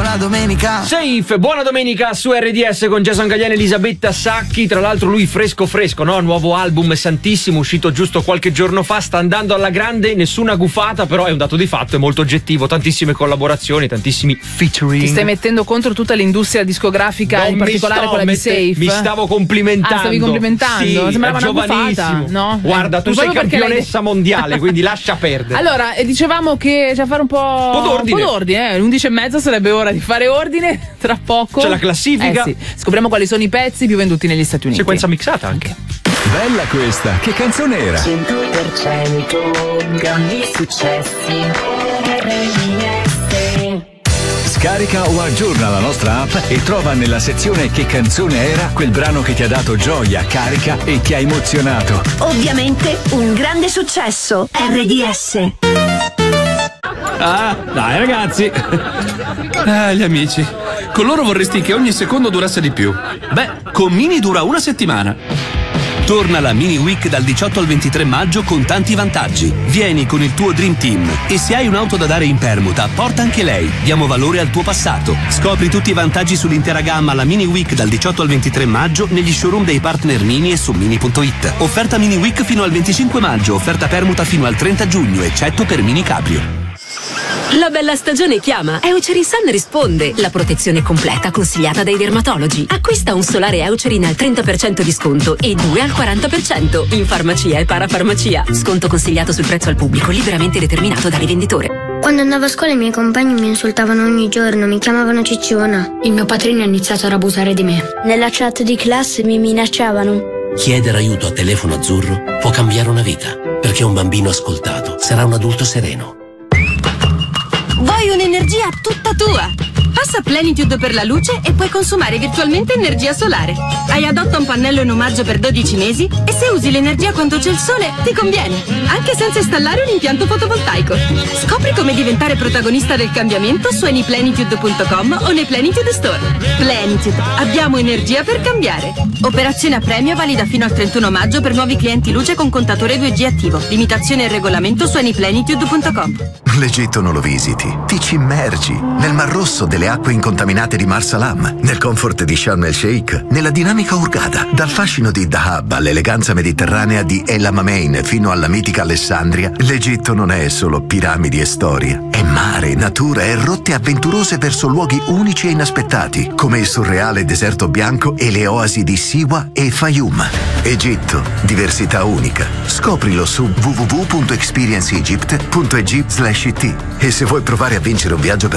Buona domenica. Safe, buona domenica su RDS con Jason Galliani e Elisabetta Sacchi. Tra l'altro lui fresco, no? Nuovo album santissimo, uscito giusto qualche giorno fa, sta andando alla grande, nessuna gufata, però è un dato di fatto, è molto oggettivo, tantissime collaborazioni, tantissimi featuring. Ti stai mettendo contro tutta l'industria discografica, in particolare quella di Safe? Mi stavo complimentando. Stavi complimentando? Sì, sembrava una giovanissimo. Gufata, no? Guarda, tu sei campionessa mondiale, quindi lascia perdere. Allora, dicevamo che c'è da fare un po' d'ordine. 11:30 sarebbe ora di fare ordine, tra poco. C'è la classifica. Sì. Scopriamo quali sono i pezzi più venduti negli Stati Uniti. Sequenza mixata anche. Bella questa, che canzone era? 100% grandi successi. Scarica o aggiorna la nostra app e trova nella sezione Che canzone era quel brano che ti ha dato gioia, carica e ti ha emozionato. Ovviamente un grande successo. RDS. Ah, dai ragazzi. Gli amici. Con loro vorresti che ogni secondo durasse di più. Beh, con Mini dura una settimana. Torna la Mini Week dal 18 al 23 maggio con tanti vantaggi. Vieni con il tuo Dream Team e se hai un'auto da dare in permuta, porta anche lei. Diamo valore al tuo passato. Scopri tutti i vantaggi sull'intera gamma alla Mini Week dal 18 al 23 maggio negli showroom dei partner Mini e su mini.it. Offerta Mini Week fino al 25 maggio, offerta permuta fino al 30 giugno, eccetto per Mini Cabrio. La bella stagione chiama. Eucerin Sun risponde. La protezione completa consigliata dai dermatologi. Acquista un solare Eucerin al 30% di sconto e 2 al 40% in farmacia e parafarmacia. Sconto consigliato sul prezzo al pubblico, liberamente determinato dal rivenditore. Quando andavo a scuola i miei compagni mi insultavano ogni giorno, mi chiamavano cicciona. Il mio padrino ha iniziato ad abusare di me. Nella chat di classe mi minacciavano. Chiedere aiuto a Telefono Azzurro può cambiare una vita, perché un bambino ascoltato sarà un adulto sereno. Vuoi un'energia tutta tua? Passa Plenitude per la luce e puoi consumare virtualmente energia solare. Hai Adotta un pannello in omaggio per 12 mesi e se usi l'energia quando c'è il sole ti conviene, anche senza installare un impianto fotovoltaico. Scopri come diventare protagonista del cambiamento su anyplenitude.com o nei Plenitude Store. Plenitude, abbiamo energia per cambiare. Operazione a premio valida fino al 31 maggio per nuovi clienti luce con contatore 2G attivo. Limitazione e regolamento su anyplenitude.com. L'Egitto non lo visiti, ti ci immergi nel Mar Rosso delle acque incontaminate di Mar Salam, nel comfort di Sharm el Sheikh, nella dinamica Hurghada, dal fascino di Dahab all'eleganza mediterranea di El Alamein fino alla mitica Alessandria. L'Egitto non è solo piramidi e storia, è mare, natura e rotte avventurose verso luoghi unici e inaspettati, come il surreale deserto bianco e le oasi di Siwa e Fayum. Egitto, diversità unica. Scoprilo su www.experienceegypt.eg/it. E se vuoi provare a vincere un viaggio per